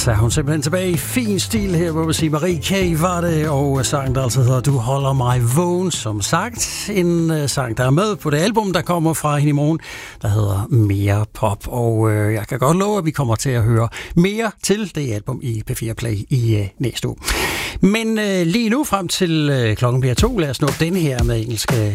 så er hun simpelthen tilbage i fin stil her, hvor vi siger Marie K. var det, og sangen, der altså hedder Du holder mig vågen, som sagt. En sang, der er med på det album, der kommer fra hende i morgen, der hedder Mere Pop. Og jeg kan godt love, at vi kommer til at høre mere til det album i P4 Play i næste uge. Men lige nu frem til klokken bliver 2, lad os nå denne her med engelske